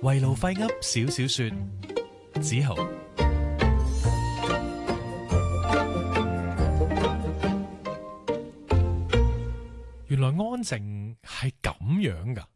圍爐廢噏少少說，子豪。原來安靜係咁樣㗎。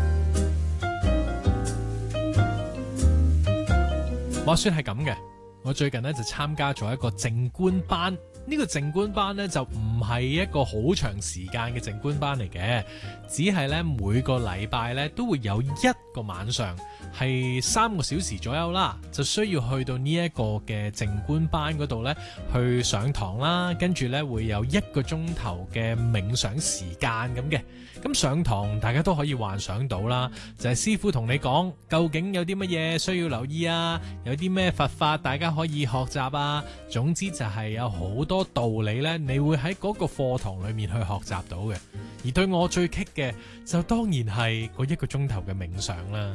話說係咁嘅，我最近咧就參加咗一個靜觀班。呢個靜觀班咧就唔係一個好長時間嘅靜觀班嚟嘅，只係咧每個禮拜咧都會有一個晚上係3個小時左右啦，就需要去到呢一個嘅靜觀班嗰度咧去上堂啦，跟住咧會有1個鐘頭嘅冥想時間咁嘅。咁上堂大家都可以幻想到啦，就係師傅同你講究竟有啲乜嘢需要留意啊，有啲咩佛法大家可以學習啊，總之就係有好多道理咧，你會喺嗰個課堂裏面去學習到嘅。而對我最棘嘅就當然係嗰1個鐘頭嘅冥想啦。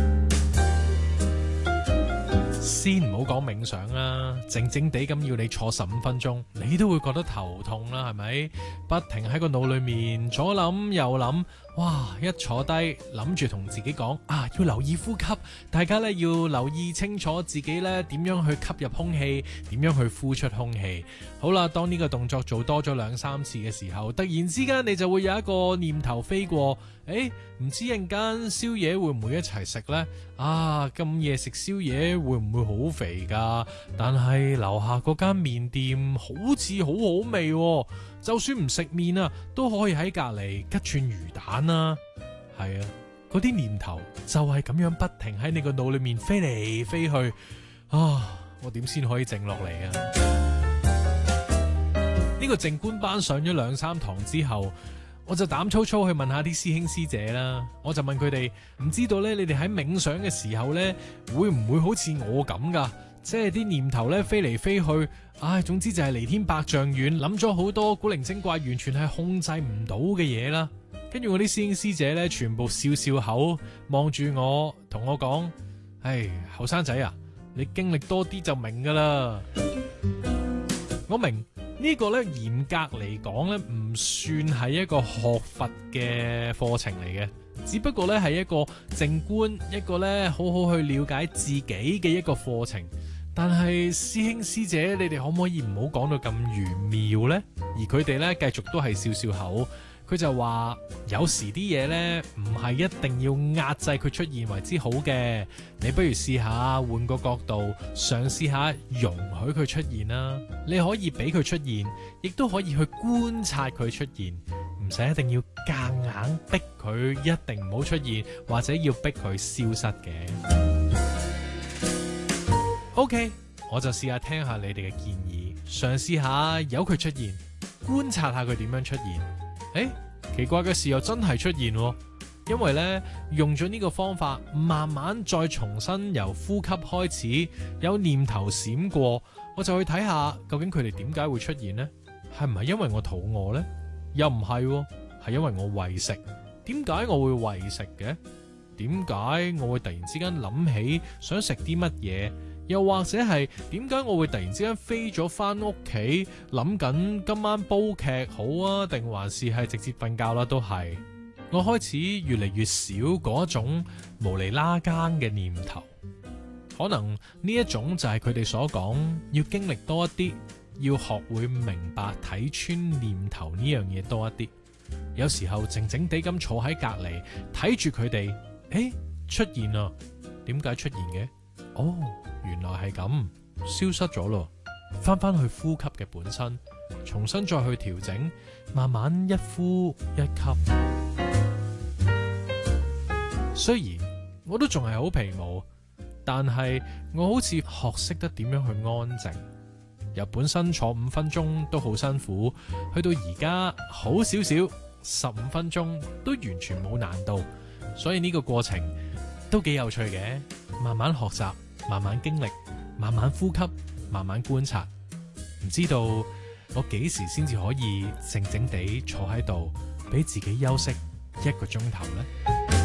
先唔好講冥想啦，靜靜地咁要你坐15分鐘，你都會覺得頭痛啦，係咪？不停喺個腦裏面左諗右諗，哇！一坐低諗住同自己講啊，要留意呼吸，大家咧要留意清楚自己咧點樣去吸入空氣，點樣去呼出空氣。好啦，當呢個動作做多咗2-3次嘅時候，突然之間你就會有一個念頭飛過，唔知陣間宵夜會唔會一齊食呢？啊，咁夜食宵夜會唔會好肥噶？但係樓下嗰間麵店好似好好味喎，就算唔食麵啊，都可以喺隔離吉串魚蛋啊。係啊，嗰啲念頭就係咁樣不停喺你個腦裏面飛嚟飛去。啊，我點先可以靜落嚟啊？呢個靜觀班上咗2-3堂之後，我就膽粗粗去問下啲師兄師姐啦。我就問佢哋，唔知道咧，你哋喺冥想嘅時候咧，會唔會好似我咁噶？即係啲念頭咧飛嚟飛去，總之就係離天百丈遠，諗咗好多古靈精怪，完全係控制唔到嘅嘢啦。跟住我啲師兄師姐咧，全部笑笑口望住我，同我講：後生仔啊，你經歷多啲就明噶啦。我明。呢個咧嚴格嚟講咧唔算係一個學佛嘅課程嚟嘅，只不過咧係一個靜觀，一個咧好好去了解自己嘅一個課程。但係師兄師姐，你哋可唔可以唔好講到咁玄妙呢？而佢哋咧繼續都係笑笑口。佢就話有時啲嘢呢唔係一定要壓制佢出現為之好嘅，你不如試下換個角度，嘗試下容許佢出現啦。你可以俾佢出現，亦都可以去觀察佢出現，唔使一定要夾硬逼佢一定唔好出現，或者要逼佢消失嘅。OK， 我就試下聽下你哋嘅建議，嘗試下由佢出現，觀察下佢點樣出現。奇怪嘅事又真係出現喎，因為呢，用咗呢個方法，慢慢再重新由呼吸開始，有念頭閃過，我就去睇下究竟佢哋點解會出現呢？係唔係因為我肚餓呢？又唔係喎，係因為我餵食。點解我會餵食嘅？點解我會突然之間諗起想食啲乜嘢？又或者係點解我會突然之間飛咗返屋企諗緊今晚煲劇好啊，定還是係直接瞓覺啦？都係我開始越嚟越少嗰種無厘啦更嘅念頭，可能呢一種就係佢哋所講要經歷多一啲，要學會明白睇穿念頭呢樣嘢多一啲。有時候靜靜地咁坐喺隔離睇住佢哋，出現啊，點解出現嘅？原來係咁，消失咗咯，翻返去呼吸嘅本身，重新再去調整，慢慢一呼一吸。雖然我都仲係好皮毛，但係我好似學識得點樣去安靜。由本身坐5分鐘都好辛苦，去到而家好少少，15分鐘都完全冇難度，所以呢個過程都幾有趣嘅。慢慢學習，慢慢經歷，慢慢呼吸，慢慢觀察，唔知道我幾時先至可以靜靜地坐喺度，俾自己休息1個鐘頭呢？